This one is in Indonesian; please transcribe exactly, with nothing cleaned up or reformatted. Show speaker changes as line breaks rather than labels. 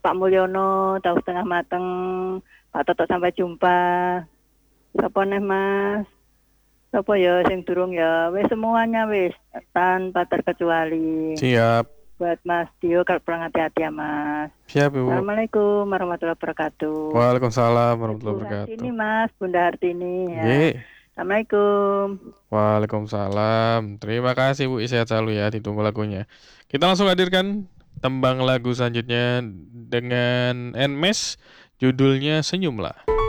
Pak Mulyono, tahu setengah mateng, Pak Toto sampai jumpa. Sapa neh Mas? Sapa ya sing durung ya? Wis semuanya wis tanpa terkecuali.
Siap.
Buat Mas Dio kalau pulang hati-hati ya Mas.
Siap Ibu.
Assalamualaikum warahmatullahi wabarakatuh.
Waalaikumsalam warahmatullahi
Ibu
wabarakatuh.
Hartini Mas, Bunda Hartini ya.
Ye.
Assalamualaikum.
Waalaikumsalam. Terima kasih Bu, sehat selalu ya. Ditunggu lagunya. Kita langsung hadirkan tembang lagu selanjutnya dengan Nmes, judulnya Senyumlah.